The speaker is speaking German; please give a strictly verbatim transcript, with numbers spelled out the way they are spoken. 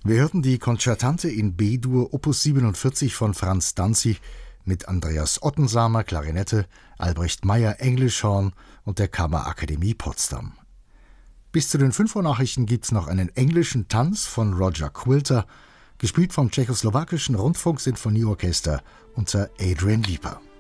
Wir hörten die Concertante in B-Dur Opus siebenundvierzig von Franz Danzig mit Andreas Ottensamer Klarinette, Albrecht Meyer Englischhorn und der Kammerakademie Potsdam. Bis zu den fünf Uhr Nachrichten gibt's noch einen englischen Tanz von Roger Quilter, gespielt vom tschechoslowakischen Rundfunksinfonieorchester unter Adrian Lieper.